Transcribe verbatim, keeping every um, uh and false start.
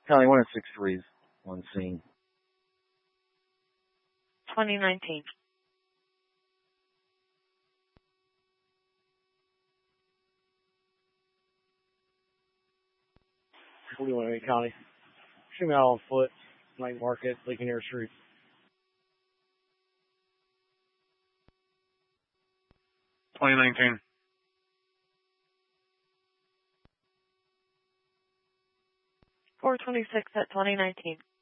County one and six threes on scene. twenty nineteen. forty-one Wayne County. Shoot me out on foot. Night market, Lincoln Air Street. twenty nineteen. four twenty-six at twenty nineteen.